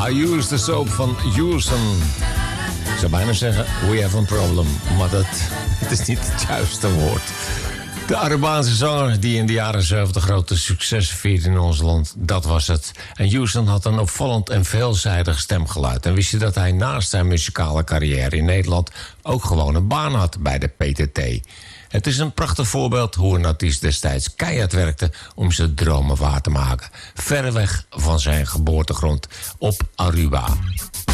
I use the soap van Houston. Ik zou bijna zeggen, we have a problem. Maar het is niet het juiste woord. De Arubaanse zanger die in de jaren 70 grote succes vierde in ons land, dat was het. En Houston had een opvallend en veelzijdig stemgeluid. En wist je dat hij naast zijn muzikale carrière in Nederland ook gewoon een baan had bij de PTT. Het is een prachtig voorbeeld hoe een artiest destijds keihard werkte om zijn dromen waar te maken. Verreweg van zijn geboortegrond op Aruba.